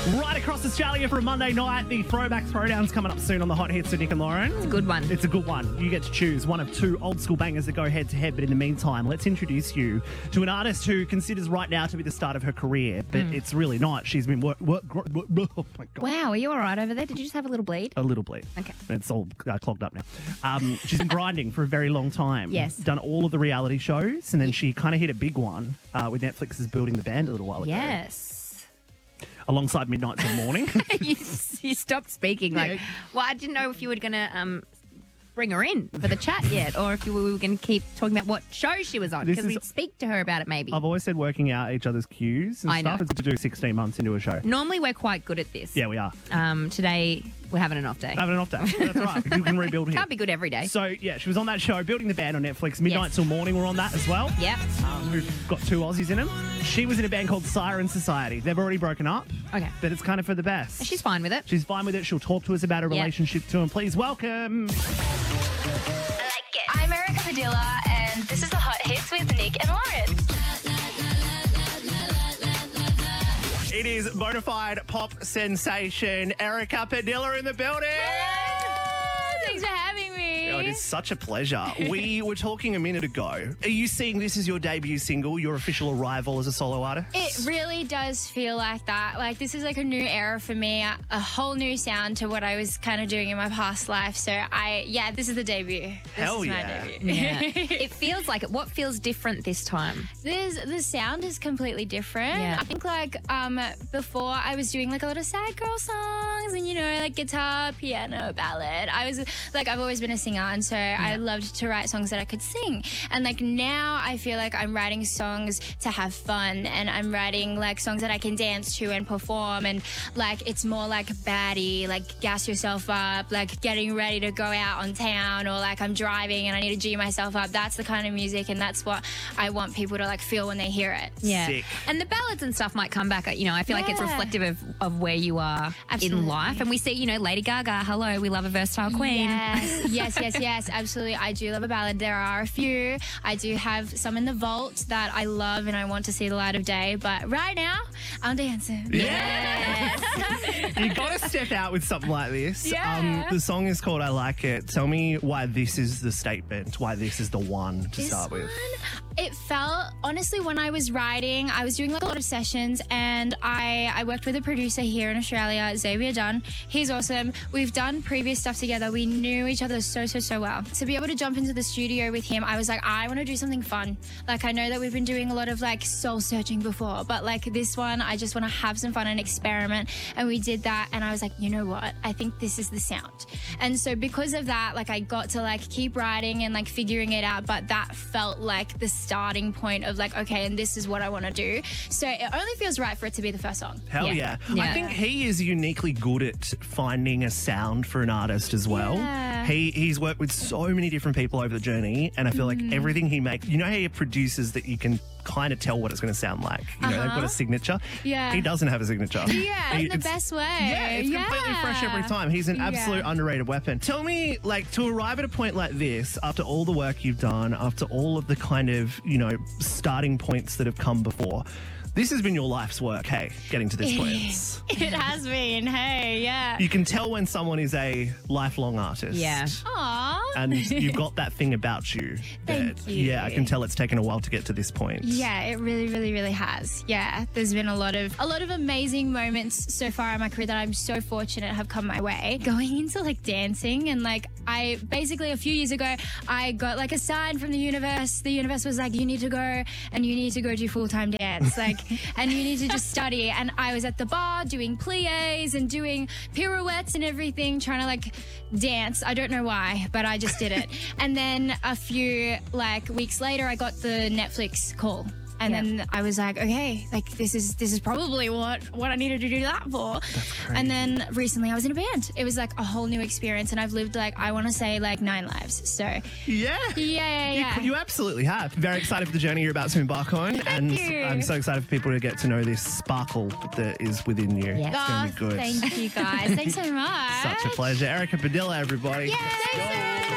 Right across Australia for a Monday night. The Throwback Throwdown's coming up soon on the Hot Hits with Nick and Lauren. It's a good one. It's a good one. You get to choose one of two old school bangers that go head to head. But in the meantime, let's introduce you to an artist who considers right now to be the start of her career, but it's really not. She's been oh my God. Wow, are you all right over there? Did you just have a little bleed? A little bleed. Okay. It's all clogged up now. She's been grinding for a very long time. Yes. Done all of the reality shows, and then she kind of hit a big one with Netflix's Building the Band a little while ago. Yes. Alongside Midnight Till Morning. you stopped speaking. Like, well, I didn't know if you were going to bring her in for the chat yet, or if we were going to keep talking about what show she was on, because we'd speak to her about it maybe. I've always said working out each other's cues and I stuff. know. It's to do 16 months into a show. Normally we're quite good at this. Yeah, we are. Today we're having an off day. Having an off day. That's right. You can rebuild here. Can't be good every day. So, yeah, she was on that show, Building the Band on Netflix. Midnight Till Morning were on that as well. Yep. We've got two Aussies in them. She was in a band called Siren Society. They've already broken up. Okay. But it's kind of for the best. She's fine with it. She's fine with it. She'll talk to us about her Yep. relationship too. And please welcome... I'm Erica Padilla, and this is the Hot Hits with Nick and Lauren. It is bona fide pop sensation Erica Padilla in the building. Thanks for having me. Oh, it is such a pleasure. We were talking a minute ago. Are you seeing this as your debut single, your official arrival as a solo artist? It really does feel like that. Like, this is like a new era for me, a whole new sound to what I was kind of doing in my past life. So, this is the debut. Hell this is yeah. my debut. Yeah. It feels like it. What feels different this time? The sound is completely different. Yeah. I think before I was doing like a lot of sad girl songs and like guitar, piano, ballad. I've always been a singer, and so I loved to write songs that I could sing. And like now I feel like I'm writing songs to have fun, and I'm writing like songs that I can dance to and perform, and like it's more like baddie, like gas yourself up, like getting ready to go out on town, or like I'm driving and I need to G myself up. That's the kind of music, and that's what I want people to like feel when they hear it. Yeah. Sick. And the ballads and stuff might come back. I feel like it's reflective of where you are Absolutely. in life. And we see, Lady Gaga, hello, we love a versatile queen. Yes, absolutely. I do love a ballad. There are a few. I do have some in the vault that I love and I want to see the light of day. But right now, I'm dancing. Yes. You got to step out with something like this. Yeah. The song is called I Like It. Tell me why this is the statement, why this is the one to start with. It felt, honestly, when I was writing, I was doing like a lot of sessions, and I worked with a producer here in Australia, Xavier Dunn. He's awesome. We've done previous stuff together. We knew each other so well. To be able to jump into the studio with him, I was like, I want to do something fun. Like, I know that we've been doing a lot of like soul searching before, but like this one, I just want to have some fun and experiment. And we did that, and I was like, you know what? I think this is the sound. And so because of that, like I got to like keep writing and like figuring it out, but that felt like the starting point of like, okay, and this is what I want to do. So it only feels right for it to be the first song. Hell yeah. I Yeah. think he is uniquely good at finding a sound for an artist as well. Yeah. He's worked with so many different people over the journey, and I feel like everything he makes, how he produces that you can kind of tell what it's going to sound like. They've got a signature. Yeah. He doesn't have a signature. Yeah, in the best way. Yeah, it's completely fresh every time. He's an absolute underrated weapon. Tell me, like, to arrive at a point like this, after all the work you've done, after all of the kind of, starting points that have come before, this has been your life's work, hey, getting to this point. It has been. Hey, yeah. You can tell when someone is a lifelong artist. Yeah. Aww. And you've got that thing about you. Thank you. Yeah, I can tell it's taken a while to get to this point. Yeah, it really, really, really has. Yeah, there's been a lot of amazing moments so far in my career that I'm so fortunate have come my way. Going into like dancing, and like I basically a few years ago I got like a sign from the universe. The universe was like, you need to go and you need to go do full-time dance, like, and you need to just study. And I was at the bar doing plies and doing pirouettes and everything, trying to like dance. I don't know why, but I just did it. And then a few like weeks later, I got the Netflix call. And then I was like, okay, like this is probably what I needed to do that for. And then recently I was in a band. It was like a whole new experience, and I've lived like, I want to say like 9 lives. So Yeah. You absolutely have. Very excited for the journey you're about to embark on. And you. I'm so excited for people to get to know this sparkle that is within you. Yeah. It's going to be good. Thank you guys. Thanks so much. Such a pleasure. Erica Padilla, everybody. Yay.